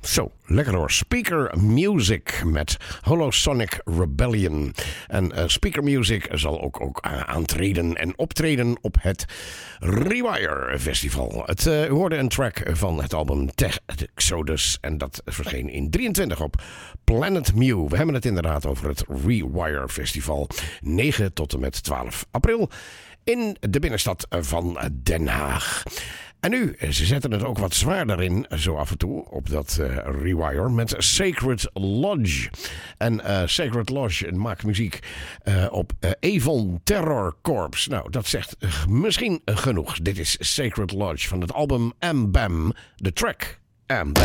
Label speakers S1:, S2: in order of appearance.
S1: Zo, lekker hoor. Speaker Music met Holosonic Rebellion. En Speaker Music zal ook aantreden en optreden op het Rewire Festival. U hoorde een track van het album Tech Exodus. En dat verscheen in 23 op Planet Mew. We hebben het inderdaad over het Rewire Festival. 9 tot en met 12 april in de binnenstad van Den Haag. En nu, ze zetten het ook wat zwaarder in, zo af en toe, op dat Rewire met Sacred Lodge. En Sacred Lodge maakt muziek op Avon Terror Corps. Nou, dat zegt misschien genoeg. Dit is Sacred Lodge van het album Am Bam, de track Am Bam.